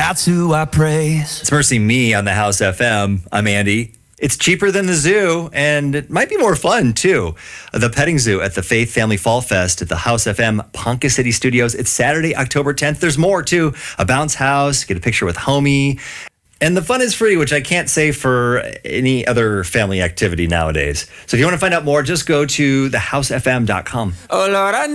That's who I praise. It's Mercy Me on the House FM. I'm Andy. It's cheaper than the zoo, and it might be more fun, too. The petting zoo at the Faith Family Fall Fest at the House FM Ponca City Studios. It's Saturday, October 10th. There's more, too. A bounce house, get a picture with homie. And the fun is free, which I can't say for any other family activity nowadays. So if you want to find out more, just go to thehousefm.com. Oh, Lord, I